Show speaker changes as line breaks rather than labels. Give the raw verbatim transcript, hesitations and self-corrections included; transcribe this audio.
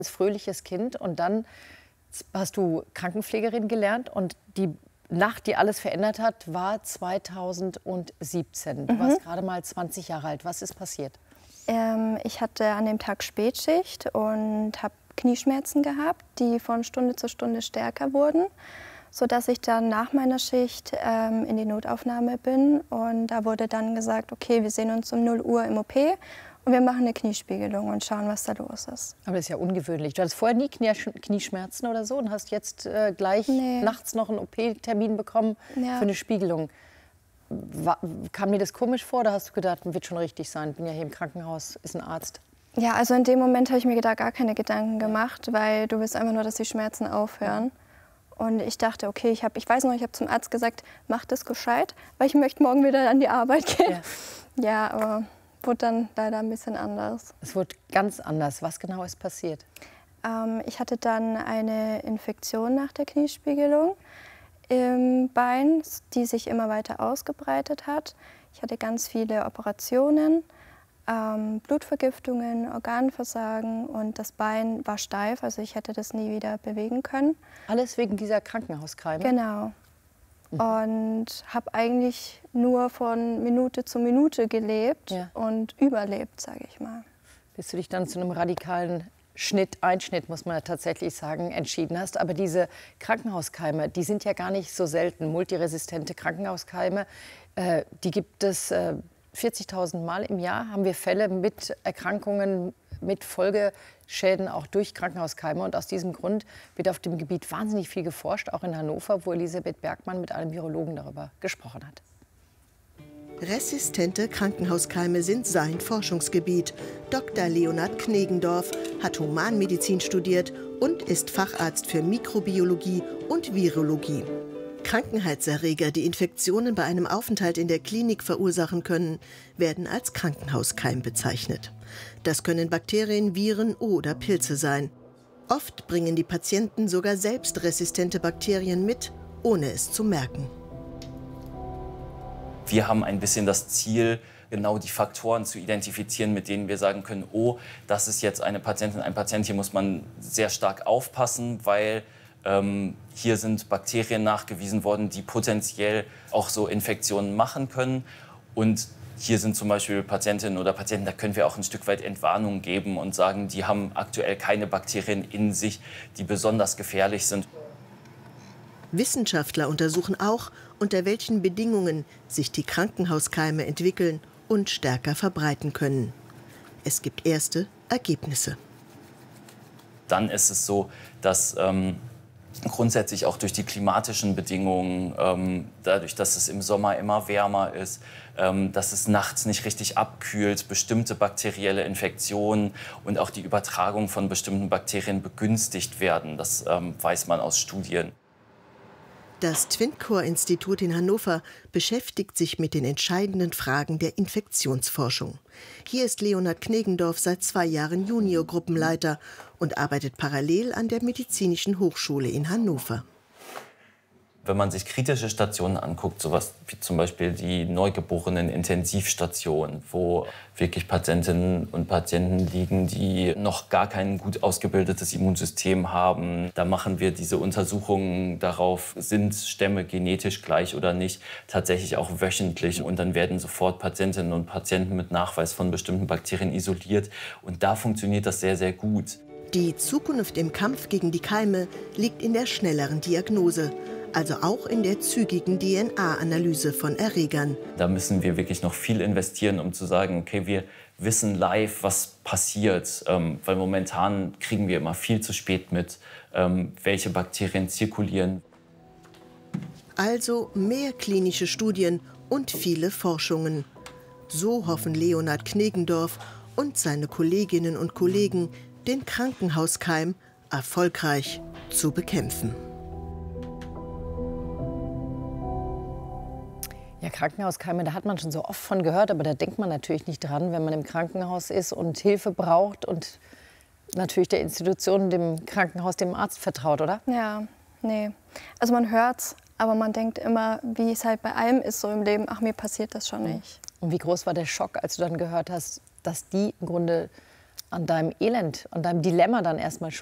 Als fröhliches Kind und dann hast du Krankenpflegerin gelernt und die Nacht, die alles verändert hat, war zweitausendsiebzehn. Du
Mhm.
warst gerade mal zwanzig Jahre alt. Was ist passiert?
Ähm, ich hatte an dem Tag Spätschicht und habe Knieschmerzen gehabt, die von Stunde zu Stunde stärker wurden, sodass ich dann nach meiner Schicht ähm, in die Notaufnahme bin. Und da wurde dann gesagt, okay, wir sehen uns um null Uhr im O P und wir machen eine Kniespiegelung und schauen, was da los ist.
Aber das ist ja ungewöhnlich. Du hattest vorher nie Knie Knieschmerzen oder so und hast jetzt äh, gleich
Nee.
nachts noch einen O P-Termin bekommen
Ja.
für eine Spiegelung. War, kam dir das komisch vor oder hast du gedacht, wird schon richtig sein? Bin ja hier im Krankenhaus, ist ein Arzt.
Ja, also in dem Moment habe ich mir da gar keine Gedanken gemacht, weil du willst einfach nur, dass die Schmerzen aufhören. Und ich dachte, okay, ich, hab, ich weiß noch, ich habe zum Arzt gesagt, mach das gescheit, weil ich möchte morgen wieder an die Arbeit gehen.
Ja,
Ja, aber wurde dann leider ein bisschen anders.
es wurde ganz anders. Was genau ist passiert?
Ähm, ich hatte dann eine Infektion nach der Kniespiegelung im Bein, die sich immer weiter ausgebreitet hat. Ich hatte ganz viele Operationen, ähm, Blutvergiftungen, Organversagen und das Bein war steif, also ich hätte das nie wieder bewegen können.
Alles wegen dieser Krankenhauskeime?
Genau. Und habe eigentlich nur von Minute zu Minute gelebt
Ja.
und überlebt, sage ich mal.
Bis du dich dann zu einem radikalen Schnitt, Einschnitt, muss man ja tatsächlich sagen, entschieden hast. Aber diese Krankenhauskeime, die sind ja gar nicht so selten. Multiresistente Krankenhauskeime, äh, die gibt es äh, vierzigtausend Mal im Jahr. Haben wir Fälle mit Erkrankungen, mit Folgeschäden auch durch Krankenhauskeime. Und aus diesem Grund wird auf dem Gebiet wahnsinnig viel geforscht, auch in Hannover, wo Elisabeth Bergmann mit einem Virologen darüber gesprochen hat.
Resistente Krankenhauskeime sind sein Forschungsgebiet. Doktor Leonhard Knegendorf hat Humanmedizin studiert und ist Facharzt für Mikrobiologie und Virologie. Krankheitserreger, die Infektionen bei einem Aufenthalt in der Klinik verursachen können, werden als Krankenhauskeim bezeichnet. Das können Bakterien, Viren oder Pilze sein. Oft bringen die Patienten sogar selbst resistente Bakterien mit, ohne es zu merken.
Wir haben ein bisschen das Ziel, genau die Faktoren zu identifizieren, mit denen wir sagen können, oh, das ist jetzt eine Patientin, ein Patient, hier muss man sehr stark aufpassen, weil ähm, hier sind Bakterien nachgewiesen worden, die potenziell auch so Infektionen machen können. Und hier sind zum Beispiel Patientinnen oder Patienten, da können wir auch ein Stück weit Entwarnung geben und sagen, die haben aktuell keine Bakterien in sich, die besonders gefährlich sind.
Wissenschaftler untersuchen auch, unter welchen Bedingungen sich die Krankenhauskeime entwickeln und stärker verbreiten können. Es gibt erste Ergebnisse.
Dann ist es so, dass ähm, grundsätzlich auch durch die klimatischen Bedingungen, ähm, dadurch, dass es im Sommer immer wärmer ist, ähm, dass es nachts nicht richtig abkühlt, bestimmte bakterielle Infektionen und auch die Übertragung von bestimmten Bakterien begünstigt werden. Das ähm, weiß man aus Studien.
Das TwinCore-Institut in Hannover beschäftigt sich mit den entscheidenden Fragen der Infektionsforschung. Hier ist Leonhard Knegendorf seit zwei Jahren Juniorgruppenleiter und arbeitet parallel an der Medizinischen Hochschule in Hannover.
Wenn man sich kritische Stationen anguckt, sowas wie zum Beispiel die Neugeborenen-Intensivstation, wo wirklich Patientinnen und Patienten liegen, die noch gar kein gut ausgebildetes Immunsystem haben, da machen wir diese Untersuchungen darauf, sind Stämme genetisch gleich oder nicht, tatsächlich auch wöchentlich. Und dann werden sofort Patientinnen und Patienten mit Nachweis von bestimmten Bakterien isoliert. Und da funktioniert das sehr, sehr gut.
Die Zukunft im Kampf gegen die Keime liegt in der schnelleren Diagnose, also auch in der zügigen D N A-Analyse von Erregern.
Da müssen wir wirklich noch viel investieren, um zu sagen, okay, wir wissen live, was passiert. Ähm, weil momentan kriegen wir immer viel zu spät mit, ähm, welche Bakterien zirkulieren.
Also mehr klinische Studien und viele Forschungen. So hoffen Leonhard Knegendorf und seine Kolleginnen und Kollegen, den Krankenhauskeim erfolgreich zu bekämpfen.
Ja, Krankenhauskeime, da hat man schon so oft von gehört, aber da denkt man natürlich nicht dran, wenn man im Krankenhaus ist und Hilfe braucht und natürlich der Institution, dem Krankenhaus, dem Arzt vertraut, oder?
Ja, nee. Also man hört's, aber man denkt immer, wie es halt bei allem ist so im Leben, ach, mir passiert das schon nicht.
Und wie groß war der Schock, als du dann gehört hast, dass die im Grunde an deinem Elend, an deinem Dilemma dann erstmal